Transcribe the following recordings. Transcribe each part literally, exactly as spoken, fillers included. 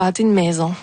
bâti une maison.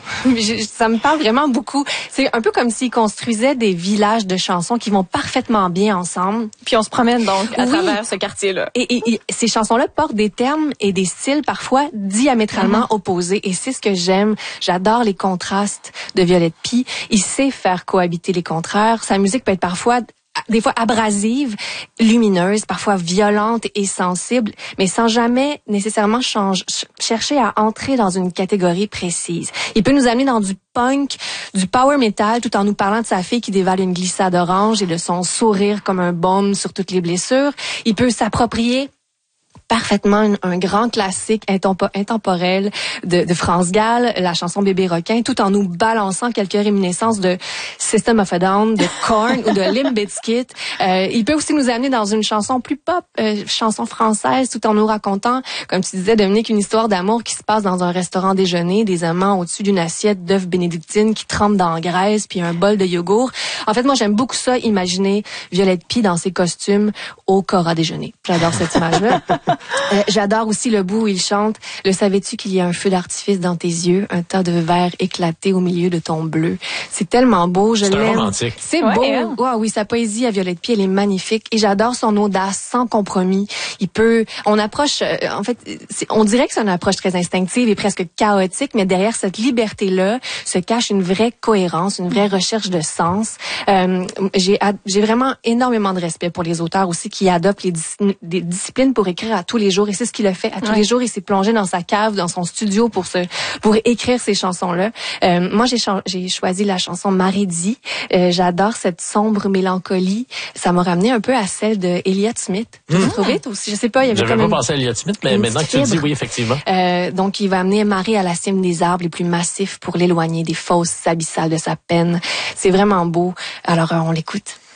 Ça me parle vraiment beaucoup. C'est un peu comme s'ils construisaient des villages de chansons qui vont parfaitement bien ensemble. Puis on se promène donc à oui. travers ce quartier-là. Et, et, et ces chansons-là portent des termes et des styles parfois diamétralement mm-hmm. opposés. Et c'est ce que j'aime. J'adore les contrastes de Violette Py. Il sait faire cohabiter les contraires. Sa musique peut être parfois des fois abrasive, lumineuse, parfois violente et sensible, mais sans jamais nécessairement change, chercher à entrer dans une catégorie précise. Il peut nous amener dans du punk, du power metal, tout en nous parlant de sa fille qui dévale une glissade orange et de son sourire comme un baume sur toutes les blessures. Il peut s'approprier parfaitement un, un grand classique intempo- intemporel de, de France Gall, la chanson Bébé requin, tout en nous balançant quelques réminiscences de System of a Down, de Korn ou de Limp Bizkit. Euh, il peut aussi nous amener dans une chanson plus pop, euh, chanson française, tout en nous racontant, comme tu disais, Dominique, une histoire d'amour qui se passe dans un restaurant déjeuner, des amants au-dessus d'une assiette d'œufs bénédictines qui trempent dans la graisse, puis un bol de yogourt. En fait, moi, j'aime beaucoup ça, imaginer Violette Py dans ses costumes au Cora déjeuner. J'adore cette image-là. Euh, j'adore aussi le bout où il chante « Le savais-tu qu'il y a un feu d'artifice dans tes yeux, un tas de verre éclaté au milieu de ton bleu. » C'est tellement beau, je l'aime. C'est romantique. C'est ouais, beau. Hein? Ouais, oui, sa poésie à Violette Py, elle est magnifique et j'adore son audace sans compromis. Il peut, on approche, euh, en fait, on dirait que c'est une approche très instinctive et presque chaotique, mais derrière cette liberté-là se cache une vraie cohérence, une vraie recherche de sens. Euh, j'ai, j'ai vraiment énormément de respect pour les auteurs aussi qui adoptent les dis- des disciplines pour écrire à tous les jours et c'est ce qu'il a fait à tous ouais. les jours. Il s'est plongé dans sa cave, dans son studio pour se pour écrire ces chansons-là. Euh, moi, j'ai cha- j'ai choisi la chanson Marédie. Euh, j'adore cette sombre mélancolie. Ça m'a ramené un peu à celle de Elliott Smith. Tu mmh. trouvé toi aussi? Je sais pas. Il y avait J'avais comme pas une, pensé à Elliott Smith, mais maintenant que tu le dis, oui, effectivement. Euh, donc, il va amener Marie à la cime des arbres les plus massifs pour l'éloigner des fosses abyssales de sa peine. C'est vraiment beau. Alors, euh, on l'écoute.